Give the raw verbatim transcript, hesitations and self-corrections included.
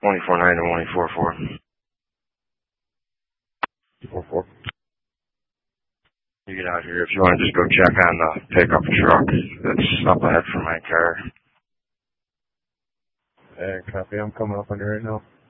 one four nine to one four four. four four. You get out here if you want to just go check on the pickup truck that's up ahead from my car. And copy, I'm coming up on you right now.